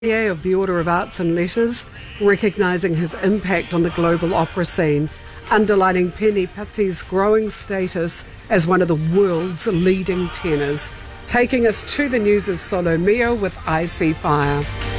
of the Order of Arts and Letters, recognising his impact on the global opera scene, underlining Penny Patti's growing status as one of the world's leading tenors. Taking us to the news is Solo Mio with I See Fire.